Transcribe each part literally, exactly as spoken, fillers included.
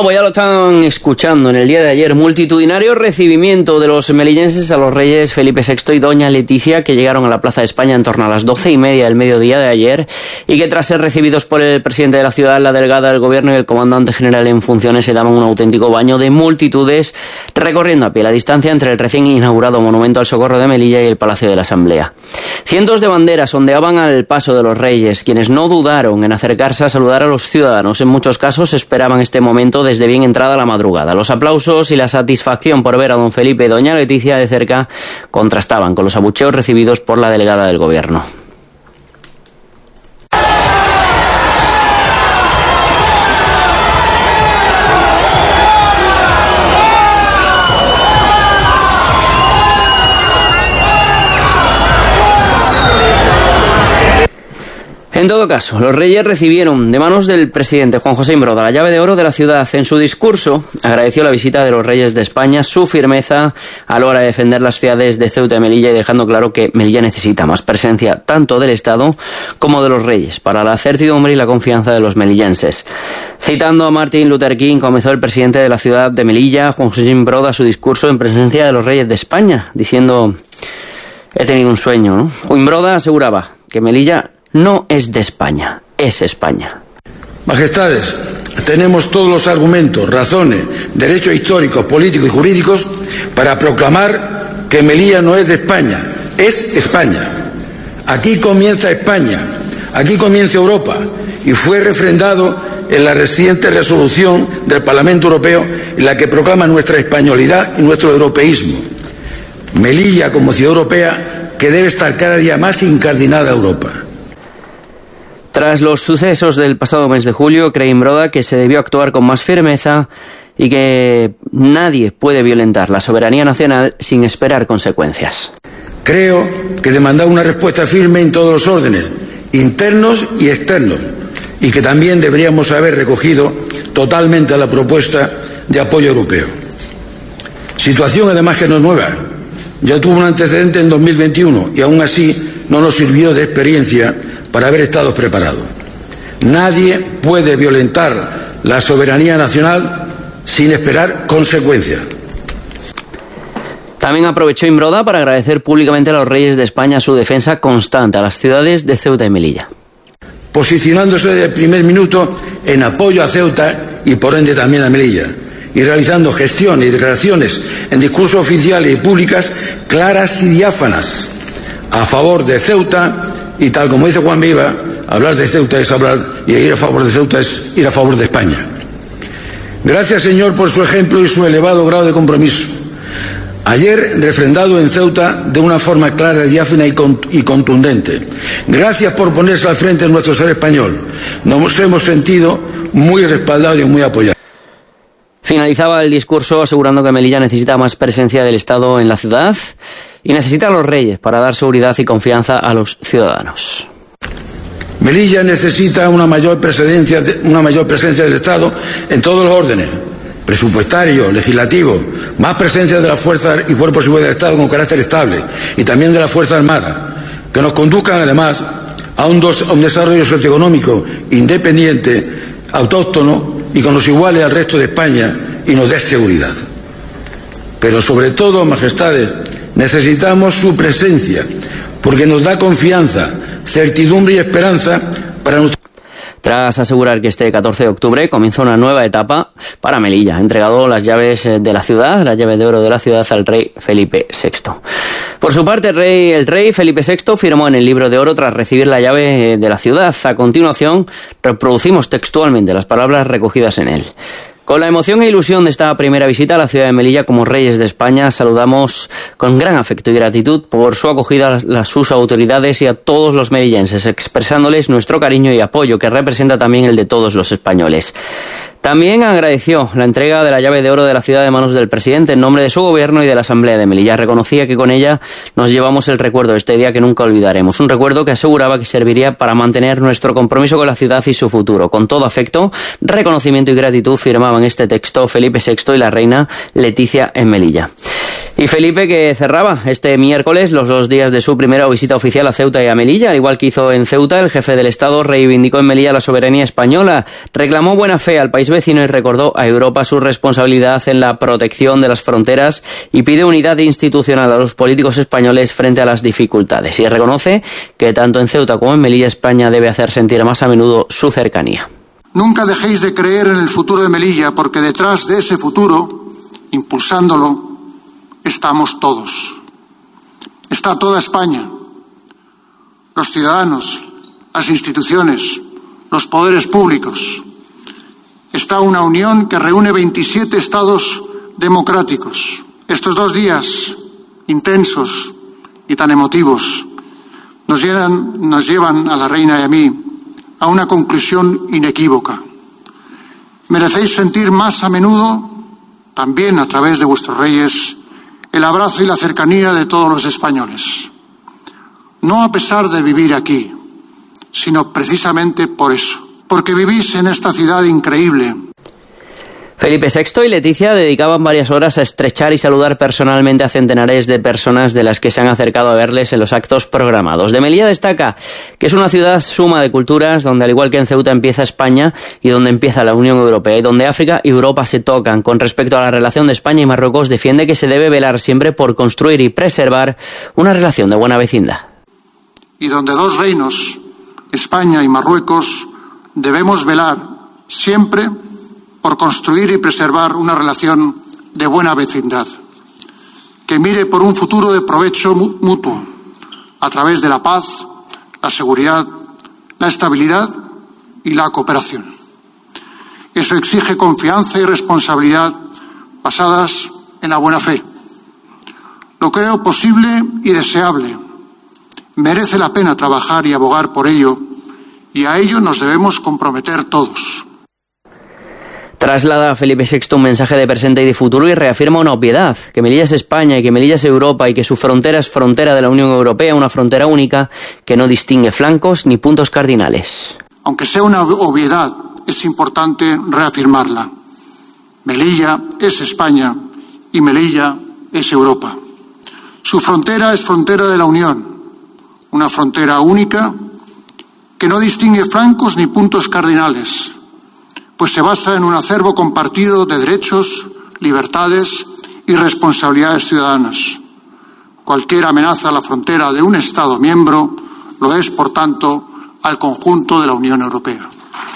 pues ya lo están escuchando. En el día de ayer, multitudinario recibimiento de los melillenses a los reyes Felipe sexto y doña Leticia, que llegaron a la Plaza de España en torno a las doce y media del mediodía de ayer, y que tras ser recibidos por el presidente de la ciudad, la delegada del gobierno y el comandante general en funciones, se daban un auténtico baño de multitudes, recorriendo a pie la distancia entre el recién inaugurado Monumento al Socorro de Melilla y el Palacio de la Asamblea. Cientos de banderas ondeaban al paso de los reyes, quienes no dudaron en acercarse a saludar a los ciudadanos. En muchos casos esperaban este momento desde bien entrada la madrugada. Los aplausos y la satisfacción por ver a don Felipe y doña Leticia de cerca contrastaban con los abucheos recibidos por la delegada del gobierno. En todo caso, los reyes recibieron de manos del presidente Juan José Imbroda la llave de oro de la ciudad. En su discurso agradeció la visita de los reyes de España, su firmeza a la hora de defender las ciudades de Ceuta y Melilla, y dejando claro que Melilla necesita más presencia tanto del Estado como de los reyes para la certidumbre y la confianza de los melillenses. Citando a Martin Luther King, comenzó el presidente de la ciudad de Melilla, Juan José Imbroda, su discurso en presencia de los reyes de España, diciendo: he tenido un sueño, ¿no? Imbroda aseguraba que Melilla no es de España, es España. Majestades, tenemos todos los argumentos, razones, derechos históricos, políticos y jurídicos para proclamar que Melilla no es de España, es España. Aquí comienza España, aquí comienza Europa, y fue refrendado en la reciente resolución del Parlamento Europeo en la que proclama nuestra españolidad y nuestro europeísmo. Melilla como ciudad europea que debe estar cada día más incardinada a Europa. Tras los sucesos del pasado mes de julio, cree Imbroda que se debió actuar con más firmeza y que nadie puede violentar la soberanía nacional sin esperar consecuencias. Creo que demanda una respuesta firme en todos los órdenes, internos y externos, y que también deberíamos haber recogido totalmente la propuesta de apoyo europeo. Situación además que no es nueva. Ya tuvo un antecedente en dos mil veintiuno y aún así no nos sirvió de experiencia para haber estado preparados. Nadie puede violentar la soberanía nacional sin esperar consecuencias. También aprovechó Imbroda para agradecer públicamente a los reyes de España su defensa constante a las ciudades de Ceuta y Melilla. Posicionándose desde el primer minuto en apoyo a Ceuta y por ende también a Melilla, y realizando gestiones y declaraciones en discursos oficiales y públicas claras y diáfanas a favor de Ceuta. Y tal como dice Juan Viva, hablar de Ceuta es hablar, y ir a favor de Ceuta es ir a favor de España. Gracias, Señor, por su ejemplo y su elevado grado de compromiso. Ayer refrendado en Ceuta de una forma clara, diáfana y, cont- y contundente. Gracias por ponerse al frente de nuestro ser español. Nos hemos sentido muy respaldados y muy apoyados. Finalizaba el discurso asegurando que Melilla necesita más presencia del Estado en la ciudad y necesita a los reyes para dar seguridad y confianza a los ciudadanos. Melilla necesita una mayor presencia, una mayor presencia del Estado en todos los órdenes, presupuestario, legislativo, más presencia de las fuerzas y cuerpos y fuerzas del Estado con carácter estable y también de las Fuerzas Armadas, que nos conduzcan además a un, dos, a un desarrollo socioeconómico independiente, autóctono y con los iguales al resto de España y nos dé seguridad. Pero sobre todo, majestades, necesitamos su presencia, porque nos da confianza, certidumbre y esperanza para nuestro... Tras asegurar que este catorce de octubre comienza una nueva etapa para Melilla, ha entregado las llaves de la ciudad, la llave de oro de la ciudad, al rey Felipe sexto. Por su parte, el rey, el rey Felipe sexto firmó en el libro de oro tras recibir la llave de la ciudad. A continuación, reproducimos textualmente las palabras recogidas en él. Con la emoción e ilusión de esta primera visita a la ciudad de Melilla como reyes de España, saludamos con gran afecto y gratitud por su acogida a sus autoridades y a todos los melillenses, expresándoles nuestro cariño y apoyo, que representa también el de todos los españoles. También agradeció la entrega de la llave de oro de la ciudad de manos del presidente en nombre de su gobierno y de la Asamblea de Melilla. Reconocía que con ella nos llevamos el recuerdo de este día que nunca olvidaremos. Un recuerdo que aseguraba que serviría para mantener nuestro compromiso con la ciudad y su futuro. Con todo afecto, reconocimiento y gratitud firmaban este texto Felipe sexto y la reina Leticia en Melilla. Y Felipe, que cerraba este miércoles los dos días de su primera visita oficial a Ceuta y a Melilla, al igual que hizo en Ceuta, el jefe del Estado reivindicó en Melilla la soberanía española, reclamó buena fe al país vecino y recordó a Europa su responsabilidad en la protección de las fronteras y pide unidad institucional a los políticos españoles frente a las dificultades. Y reconoce que tanto en Ceuta como en Melilla España debe hacer sentir más a menudo su cercanía. Nunca dejéis de creer en el futuro de Melilla, porque detrás de ese futuro, impulsándolo, estamos todos. Está toda España, los ciudadanos, las instituciones, los poderes públicos. Está una unión que reúne veintisiete estados democráticos. Estos dos días intensos y tan emotivos nos llevan, nos llevan a la reina y a mí a una conclusión inequívoca. Merecéis sentir más a menudo, también a través de vuestros reyes, el abrazo y la cercanía de todos los españoles. No a pesar de vivir aquí, sino precisamente por eso, porque vivís en esta ciudad increíble. Felipe sexto y Leticia dedicaban varias horas a estrechar y saludar personalmente a centenares de personas de las que se han acercado a verles en los actos programados. De Melilla destaca que es una ciudad suma de culturas, donde al igual que en Ceuta empieza España y donde empieza la Unión Europea, y donde África y Europa se tocan. Con respecto a la relación de España y Marruecos, defiende que se debe velar siempre por construir y preservar una relación de buena vecindad. Y donde dos reinos, España y Marruecos, debemos velar siempre por construir y preservar una relación de buena vecindad, que mire por un futuro de provecho mutuo, a través de la paz, la seguridad, la estabilidad y la cooperación. Eso exige confianza y responsabilidad basadas en la buena fe. Lo creo posible y deseable. Merece la pena trabajar y abogar por ello, y a ello nos debemos comprometer todos. Traslada a Felipe sexto un mensaje de presente y de futuro y reafirma una obviedad, que Melilla es España y que Melilla es Europa y que su frontera es frontera de la Unión Europea, una frontera única que no distingue flancos ni puntos cardinales. Aunque sea una obviedad, es importante reafirmarla. Melilla es España y Melilla es Europa. Su frontera es frontera de la Unión, una frontera única que no distingue flancos ni puntos cardinales, pues se basa en un acervo compartido de derechos, libertades y responsabilidades ciudadanas. Cualquier amenaza a la frontera de un Estado miembro lo es, por tanto, al conjunto de la Unión Europea.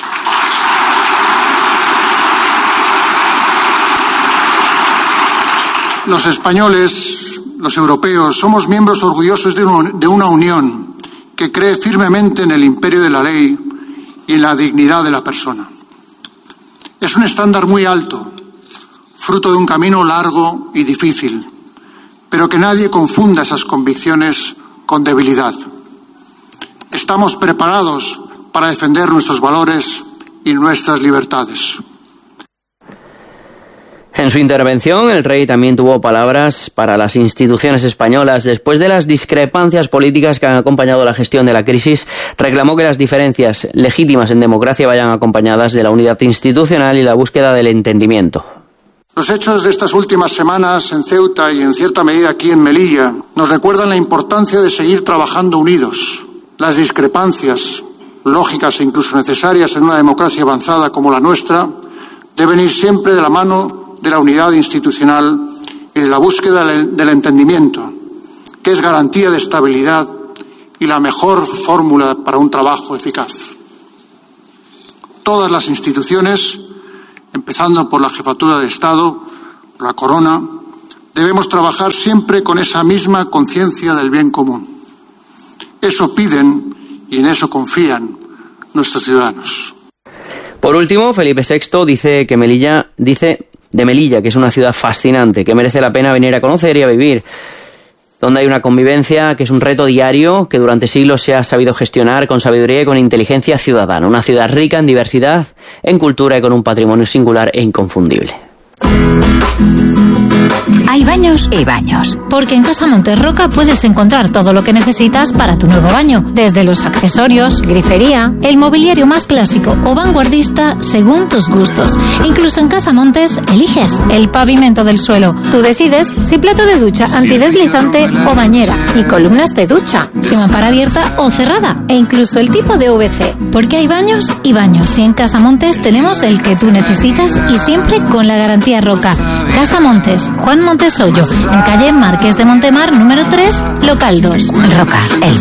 Los españoles, los europeos, somos miembros orgullosos de una unión que cree firmemente en el imperio de la ley y en la dignidad de la persona. Es un estándar muy alto, fruto de un camino largo y difícil, pero que nadie confunda esas convicciones con debilidad. Estamos preparados para defender nuestros valores y nuestras libertades. En su intervención, el rey también tuvo palabras para las instituciones españolas. Después de las discrepancias políticas que han acompañado la gestión de la crisis, reclamó que las diferencias legítimas en democracia vayan acompañadas de la unidad institucional y la búsqueda del entendimiento. Los hechos de estas últimas semanas en Ceuta y en cierta medida aquí en Melilla nos recuerdan la importancia de seguir trabajando unidos. Las discrepancias, lógicas e incluso necesarias en una democracia avanzada como la nuestra, deben ir siempre de la mano de la unidad institucional y de la búsqueda del entendimiento, que es garantía de estabilidad y la mejor fórmula para un trabajo eficaz. Todas las instituciones, empezando por la Jefatura de Estado, por la Corona, debemos trabajar siempre con esa misma conciencia del bien común. Eso piden y en eso confían nuestros ciudadanos. Por último, Felipe sexto dice que Melilla dice de Melilla, que es una ciudad fascinante, que merece la pena venir a conocer y a vivir, donde hay una convivencia que es un reto diario que durante siglos se ha sabido gestionar con sabiduría y con inteligencia ciudadana. Una ciudad rica en diversidad, en cultura y con un patrimonio singular e inconfundible. Hay baños y baños. Porque en Casa Montes Roca puedes encontrar todo lo que necesitas para tu nuevo baño. Desde los accesorios, grifería, el mobiliario más clásico o vanguardista según tus gustos. Incluso en Casa Montes eliges el pavimento del suelo. Tú decides si plato de ducha antideslizante o bañera. Y columnas de ducha, si mampara abierta o cerrada. E incluso el tipo de U V C. Porque hay baños y baños. Y en Casa Montes tenemos el que tú necesitas y siempre con la garantía Roca. Casa Montes, Juan Montes Hoyo, en calle Marqués de Montemar, número tres, local dos. Roca, el